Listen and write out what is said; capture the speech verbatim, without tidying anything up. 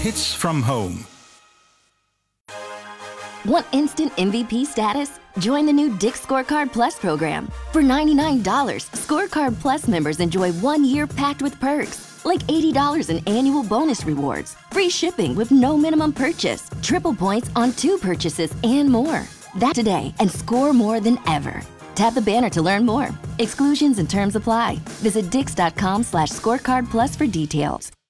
Hits from home. Want instant M V P status? Join the new Dick's Scorecard Plus program. For ninety-nine dollars, Scorecard Plus members enjoy one year packed with perks, like eighty dollars in annual bonus rewards, free shipping with no minimum purchase, triple points on two purchases, and more. That today and score more than ever. Tap the banner to learn more. Exclusions and terms apply. Visit dix.com slash scorecard plus for details.